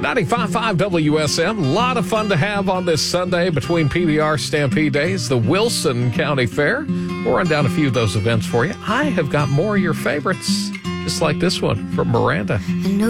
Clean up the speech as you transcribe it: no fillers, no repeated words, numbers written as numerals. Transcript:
95.5 WSM. A lot of fun to have on this Sunday between PBR Stampede Days, the Wilson County Fair. We'll run down a few of those events for you. I have got more of your favorites, just like this one from Miranda.